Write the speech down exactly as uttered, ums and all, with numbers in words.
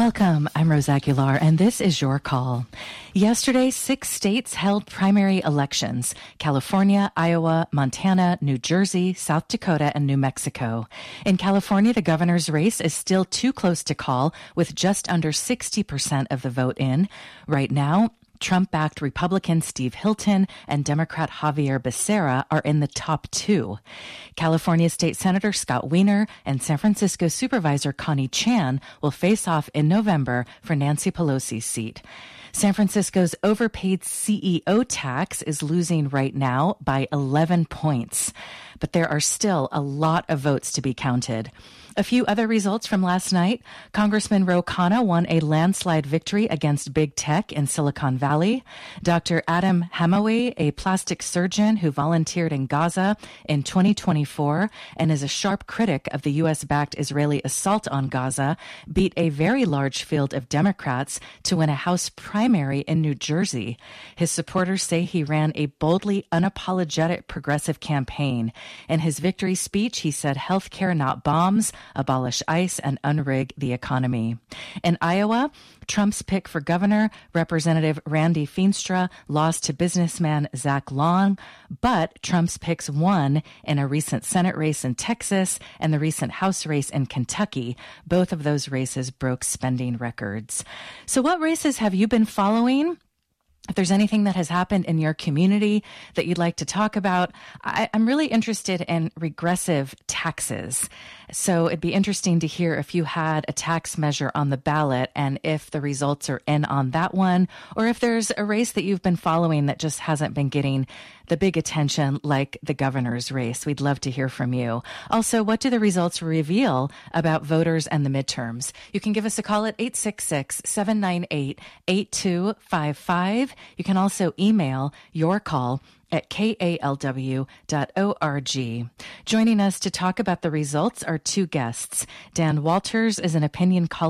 Welcome. I'm Rose Aguilar, and this is Your Call. Yesterday, six states held primary elections: California, Iowa, Montana, New Jersey, South Dakota, and New Mexico. In California, the governor's race is still too close to call, with just under sixty percent of the vote in. Right now, Trump-backed Republican Steve Hilton and Democrat Javier Becerra are in the top two. California State Senator Scott Wiener and San Francisco Supervisor Connie Chan will face off in November for Nancy Pelosi's seat. San Francisco's overpaid C E O tax is losing right now by eleven points, but there are still a lot of votes to be counted. A few other results from last night. Congressman Ro Khanna won a landslide victory against big tech in Silicon Valley. Doctor Adam Hamawi, a plastic surgeon who volunteered in Gaza in twenty twenty-four and is a sharp critic of the U S-backed Israeli assault on Gaza, beat a very large field of Democrats to win a House primary in New Jersey. His supporters say he ran a boldly unapologetic progressive campaign. In his victory speech, he said healthcare, not bombs, abolish ICE, and unrig the economy. In Iowa, Trump's pick for governor, Representative Randy Feenstra, lost to businessman Zach Long, but Trump's picks won in a recent Senate race in Texas and the recent House race in Kentucky. Both of those races broke spending records. So what races have you been following? If there's anything that has happened in your community that you'd like to talk about, I, I'm really interested in regressive taxes. So it'd be interesting to hear if you had a tax measure on the ballot and if the results are in on that one, or if there's a race that you've been following that just hasn't been getting the big attention like the governor's race. We'd love to hear from you. Also, what do the results reveal about voters and the midterms? You can give us a call at eight six six, seven nine eight, eight two five five. You can also email your call at K A L W dot org. Joining us to talk about the results are two guests. Dan Walters is an opinion columnist